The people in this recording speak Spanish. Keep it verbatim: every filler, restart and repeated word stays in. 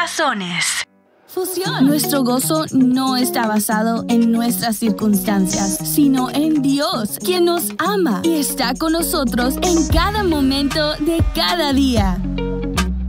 corazones. Fusión. Nuestro gozo no está basado en nuestras circunstancias, sino en Dios, quien nos ama y está con nosotros en cada momento de cada día.